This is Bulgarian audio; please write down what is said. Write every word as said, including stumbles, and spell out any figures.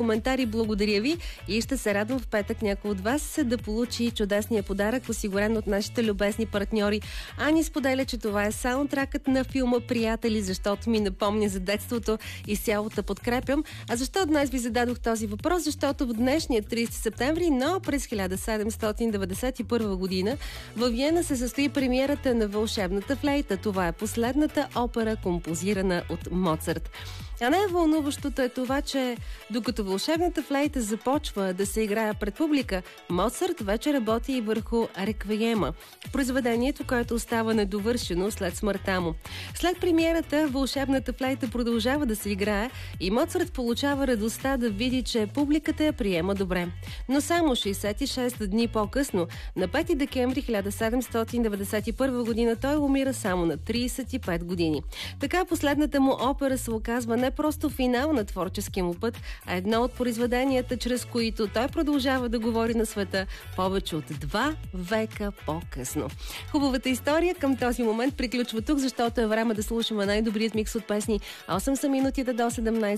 коментари. Благодаря ви и ще се радвам в петък някой от вас да получи чудесния подарък, осигурен от нашите любезни партньори. Ани споделя, че това е саундтракът на филма Приятели, защото ми напомня за детството и цялата подкрепям. А защо днес ви зададох този въпрос? Защото в днешния тридесети септември, но през хиляда седемстотин деветдесет и първа година във Виена се състои премиерата на Вълшебната флейта. Това е последната опера, композирана от Моцарт. А най-вълнуващото е това, че докато Вълшебната флейта започва да се играе пред публика, Моцарт вече работи и върху Реквиема, произведението, което остава недовършено след смъртта му. След премиерата Вълшебната флейта продължава да се играе и Моцарт получава радостта да види, че публиката я приема добре. Но само шейсет и шест дни по-късно, на пети декември хиляда седемстотин деветдесет и първа година, той умира само на тридесет и пет години. Така последната му опера се оказва не просто финал на творческия му път, а едно от произведенията, чрез които той продължава да говори на света повече от два века по-късно. Хубавата история към този момент приключва тук, защото е време да слушаме най-добрият микс от песни. осем са минутите до седемнадесет.